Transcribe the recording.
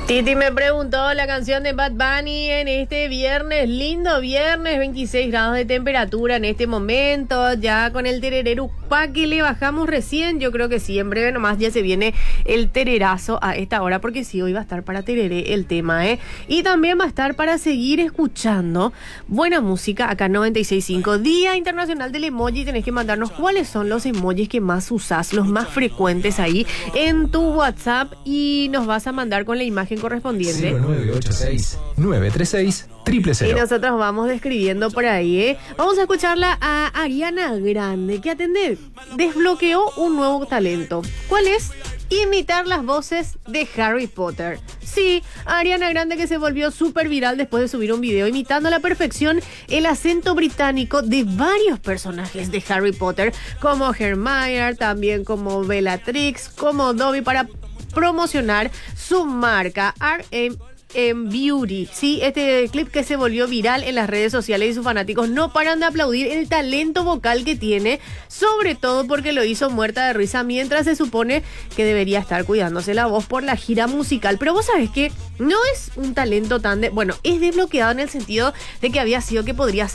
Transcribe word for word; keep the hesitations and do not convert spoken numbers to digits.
Titi me preguntó la canción de Bad Bunny en este viernes, lindo viernes, veintiséis grados de temperatura en este momento, ya con el terereru, pa' que le bajamos recién. Yo creo que sí, en breve nomás ya se viene el tererazo a esta hora, porque sí, hoy va a estar para tereré el tema, ¿eh? Y también va a estar para seguir escuchando buena música acá en noventa y seis punto cinco. Día Internacional del Emoji, tenés que mandarnos cuáles son los emojis que más usás, los más frecuentes ahí en tu WhatsApp, y nos vas a mandar con la imagen correspondiente. cero nueve ocho seis, nueve tres seis, cero cero cero. Y nosotros vamos describiendo por ahí, ¿eh? Vamos a escucharla a Ariana Grande, que atender, desbloqueó un nuevo talento. ¿Cuál es? Imitar las voces de Harry Potter. Sí, Ariana Grande, que se volvió súper viral después de subir un video imitando a la perfección el acento británico de varios personajes de Harry Potter, como Hermione, también como Bellatrix, como Dobby, para promocionar su marca R M en Beauty. Sí, este clip que se volvió viral en las redes sociales, y sus fanáticos no paran de aplaudir el talento vocal que tiene, sobre todo porque lo hizo muerta de risa, mientras se supone que debería estar cuidándose la voz por la gira musical. Pero vos sabés que no es un talento tan de... Bueno, es desbloqueado en el sentido de que había sido que podría